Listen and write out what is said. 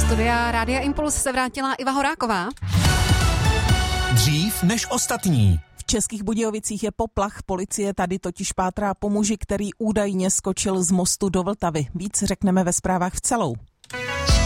studia Rádia Impuls se vrátila Iva Horáková. Dřív než ostatní. V Českých Budějovicích je poplach, policie tady totiž pátrá po muži, který údajně skočil z mostu do Vltavy. Víc řekneme ve zprávách v celou.